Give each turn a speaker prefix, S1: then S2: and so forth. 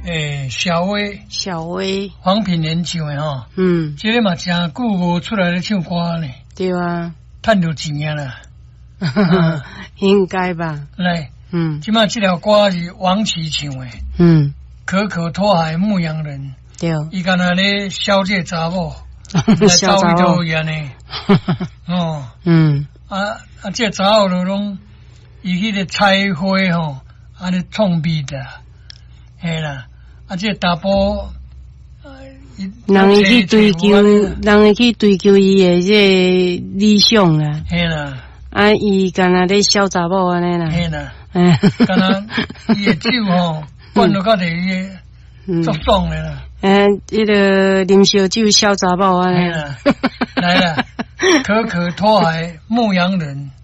S1: 小薇，
S2: 黄品源唱的吼，这个嘛真久无出来咧唱歌呢。对
S1: 啊，
S2: 赚到钱啊啦，
S1: 应该吧。
S2: 来，即马这条歌是王琦唱的，可可托海牧羊人，对，伊干那咧消这查某，来走伊都安尼，这查某就拢伊迄个彩花吼，安尼创美的，嘿啦，这大波。
S1: 人会去追求伊的这理想啦。
S2: 嘿啦，
S1: 伊干那咧小查某安尼啦。
S2: 嘿啦，干那伊的酒吼，灌到到底伊足爽的啦。
S1: 迄个啉烧酒小查某安尼。
S2: 啦，来啦，可可托海牧羊人。